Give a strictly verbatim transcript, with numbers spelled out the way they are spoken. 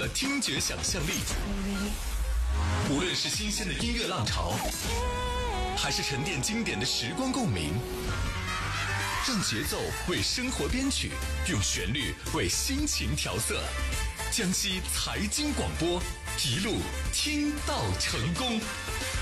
听觉想象力。无论是新鲜的音乐浪潮，还是沉淀经典的时光共鸣，让节奏为生活编曲，用旋律为心情调色。江西财经广播，一路听到成功。